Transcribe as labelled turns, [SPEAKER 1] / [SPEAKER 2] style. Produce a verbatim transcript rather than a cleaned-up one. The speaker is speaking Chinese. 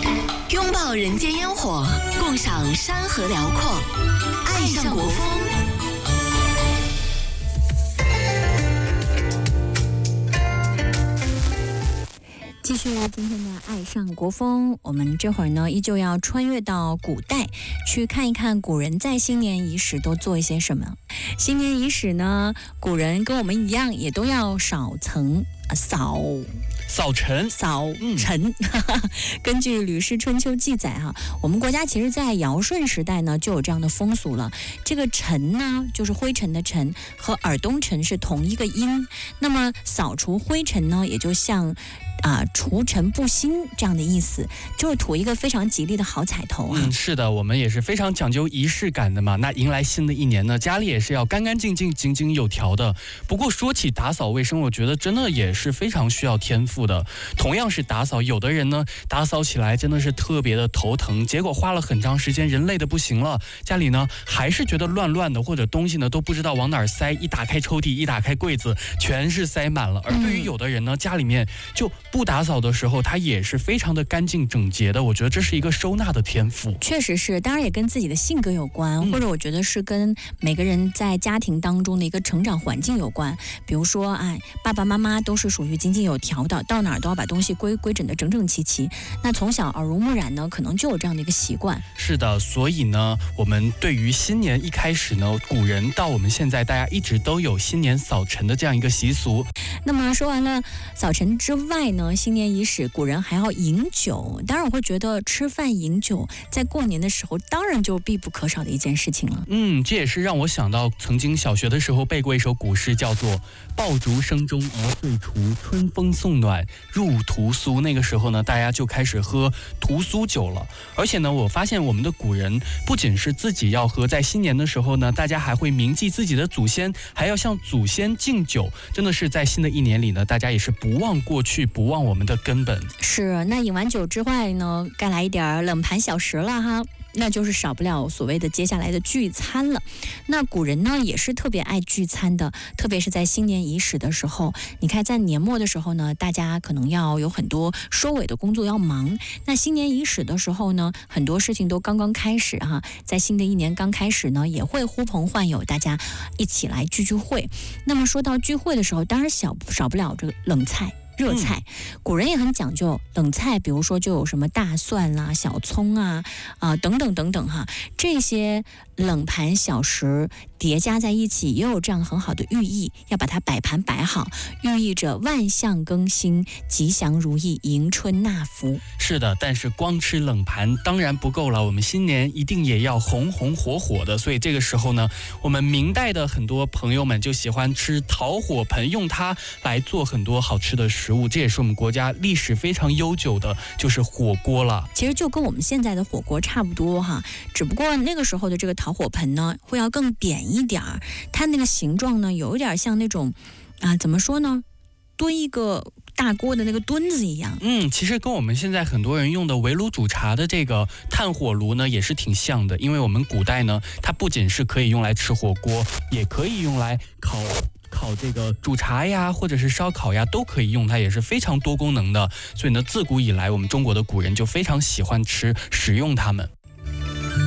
[SPEAKER 1] 拥抱人间烟火，共赏山河辽阔，爱上国风。
[SPEAKER 2] 继续今天的爱上国风，我们这会儿呢依旧要穿越到古代，去看一看古人在新年伊始都做一些什么。新年伊始呢，古人跟我们一样，也都要扫层、呃、扫
[SPEAKER 3] 扫尘，
[SPEAKER 2] 扫尘。嗯、根据《吕氏春秋》记载哈，我们国家其实在尧舜时代呢就有这样的风俗了。这个尘呢，就是灰尘的尘，和耳东陈是同一个音。那么扫除灰尘呢，也就像啊，除尘不新这样的意思，就是图一个非常吉利的好彩头啊。
[SPEAKER 3] 嗯，是的，我们也是非常讲究仪式感的嘛。那迎来新的一年呢，家里也是要干干净净、井井有条的。不过说起打扫卫生，我觉得真的也是非常需要天赋的。同样是打扫，有的人呢打扫起来真的是特别的头疼，结果花了很长时间，人累得不行了，家里呢还是觉得乱乱的，或者东西呢都不知道往哪儿塞，一打开抽屉，一打开柜子，全是塞满了。而对于有的人呢，家里面就不打扫的时候，它也是非常的干净整洁的。我觉得这是一个收纳的天赋。
[SPEAKER 2] 确实是，当然也跟自己的性格有关，嗯、或者我觉得是跟每个人在家庭当中的一个成长环境有关。比如说，哎，爸爸妈妈都是属于井井有条的，到哪儿都要把东西归归整的整整齐齐。那从小耳濡目染呢，可能就有这样的一个习惯。
[SPEAKER 3] 是的，所以呢，我们对于新年一开始呢，古人到我们现在，大家一直都有新年扫尘的这样一个习俗。
[SPEAKER 2] 那么说完了扫尘之外呢，新年伊始，古人还要饮酒。当然我会觉得吃饭饮酒在过年的时候当然就必不可少的一件事情了。
[SPEAKER 3] 嗯，这也是让我想到曾经小学的时候背过一首古诗，叫做爆竹声中一岁除，春风送暖入屠苏。那个时候呢，大家就开始喝屠苏酒了。而且呢，我发现我们的古人不仅是自己要喝，在新年的时候呢，大家还会铭记自己的祖先，还要向祖先敬酒。真的是在新的一年里呢，大家也是不忘过去，不忘我们的根本。
[SPEAKER 2] 是，那饮完酒之外呢，该来一点冷盘小食了哈。那就是少不了所谓的接下来的聚餐了。那古人呢也是特别爱聚餐的，特别是在新年伊始的时候。你看在年末的时候呢，大家可能要有很多收尾的工作要忙。那新年伊始的时候呢，很多事情都刚刚开始哈，在新的一年刚开始呢，也会呼朋唤友，大家一起来聚聚会。那么说到聚会的时候，当然少少不了这个冷菜。热菜，古人也很讲究冷菜，比如说就有什么大蒜啦、小葱啊、啊、呃、等等等等哈，这些冷盘小食叠加在一起，也有这样很好的寓意，要把它摆盘摆好，寓意着万象更新、吉祥如意、迎春纳福。
[SPEAKER 3] 是的，但是光吃冷盘当然不够了，我们新年一定也要红红火火的。所以这个时候呢，我们明代的很多朋友们就喜欢吃陶火盆，用它来做很多好吃的食物。这也是我们国家历史非常悠久的，就是火锅了。
[SPEAKER 2] 其实就跟我们现在的火锅差不多哈，只不过那个时候的这个陶火盆呢，会要更扁一点儿，它那个形状呢，有一点像那种啊，怎么说呢，炖一个大锅的那个墩子一样。
[SPEAKER 3] 嗯，其实跟我们现在很多人用的围炉煮茶的这个炭火炉呢，也是挺像的。因为我们古代呢，它不仅是可以用来吃火锅，也可以用来烤烤这个煮茶呀，或者是烧烤呀，都可以用，它也是非常多功能的。所以呢，自古以来我们中国的古人就非常喜欢吃使用它们。